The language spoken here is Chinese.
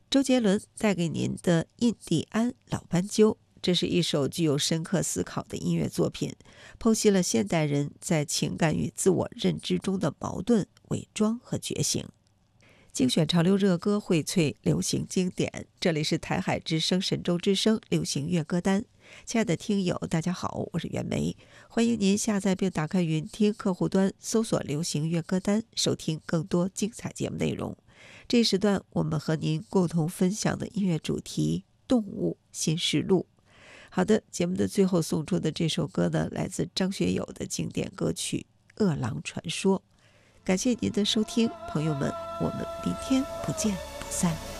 周杰伦带给您的《印第安老斑鸠》，这是一首具有深刻思考的音乐作品，剖析了现代人在情感与自我认知中的矛盾、伪装和觉醒。精选潮流热歌，荟萃流行经典，这里是台海之声神州之声流行乐歌单。亲爱的听友大家好，我是袁枚，欢迎您下载并打开云听客户端，搜索流行乐歌单，收听更多精彩节目内容。这一时段我们和您共同分享的音乐主题动物新视路。好的，节目的最后送出的这首歌呢，来自张学友的经典歌曲《饿狼传说》。感谢您的收听，朋友们，我们明天不见不散。